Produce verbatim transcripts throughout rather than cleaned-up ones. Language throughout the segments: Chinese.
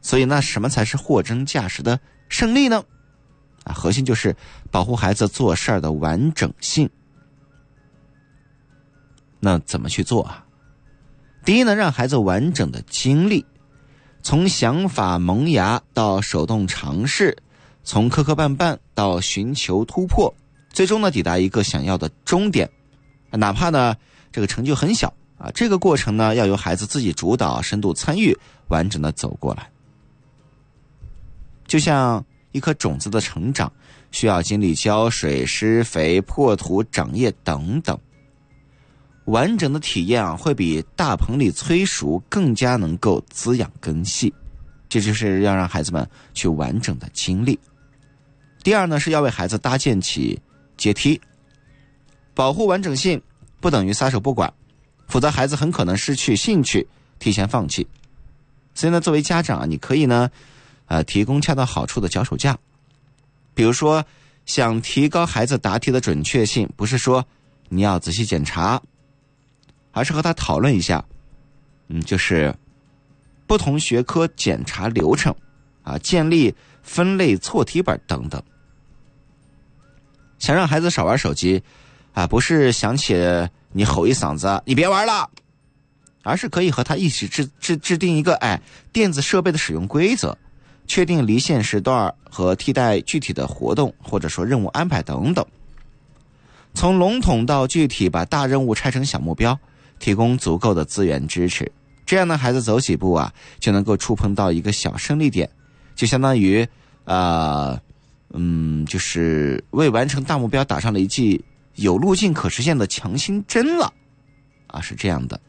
所以那什么才是货真价实的胜利呢？啊，核心就是保护孩子做事儿的完整性。那怎么去做啊？第一呢，让孩子完整的经历，从想法萌芽到手动尝试，从磕磕绊绊到寻求突破，最终呢抵达一个想要的终点。哪怕呢这个成就很小啊，这个过程呢要由孩子自己主导，深度参与，完整的走过来。就像一颗种子的成长，需要经历浇水、施肥、破土、长叶等等。完整的体验啊，会比大棚里催熟更加能够滋养根系。这就是要让孩子们去完整的经历。第二呢，是要为孩子搭建起阶梯。保护完整性不等于撒手不管，否则孩子很可能失去兴趣，提前放弃。所以呢，作为家长啊，你可以呢呃，提供恰到好处的脚手架。比如说，想提高孩子答题的准确性，不是说你要仔细检查，而是和他讨论一下，嗯，就是不同学科检查流程啊，建立分类错题本等等。想让孩子少玩手机啊，不是想起你吼一嗓子你别玩了，而是可以和他一起制制制定一个哎电子设备的使用规则，确定离线时段和替代具体的活动，或者说任务安排等等。从笼统到具体，把大任务拆成小目标，提供足够的资源支持。这样呢，孩子走几步啊，就能够触碰到一个小胜利点，就相当于呃嗯，就是为完成大目标打上了一剂有路径可实现的强心针了啊，是这样的。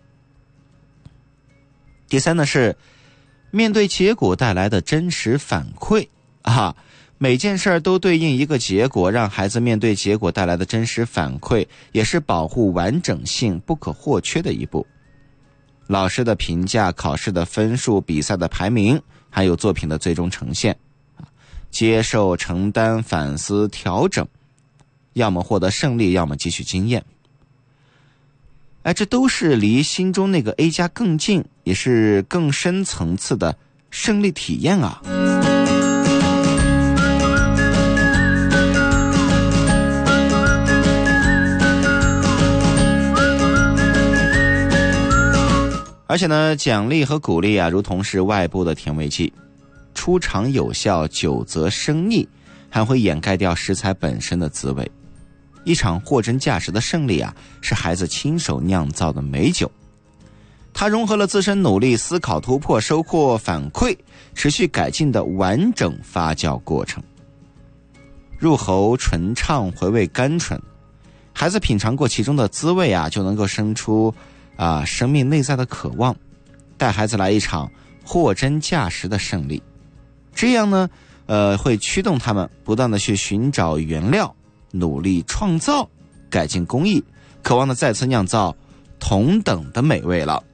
第三呢，是面对结果带来的真实反馈啊，每件事儿都对应一个结果，让孩子面对结果带来的真实反馈，也是保护完整性不可或缺的一步。老师的评价、考试的分数、比赛的排名，还有作品的最终呈现，接受、承担、反思、调整，要么获得胜利，要么汲取经验。哎，这都是离心中那个 A 加更近，也是更深层次的胜利体验啊。而且呢，奖励和鼓励啊，如同是外部的甜味剂，出场有效，久则生腻，还会掩盖掉食材本身的滋味。一场货真价实的胜利啊，是孩子亲手酿造的美酒，它融合了自身努力、思考、突破、收获、反馈、持续改进的完整发酵过程。入喉醇畅，回味甘醇，孩子品尝过其中的滋味啊，就能够生出啊生命内在的渴望，带孩子来一场货真价实的胜利。这样呢，呃，会驱动他们不断的去寻找原料，努力创造，改进工艺，渴望的再次酿造同等的美味了。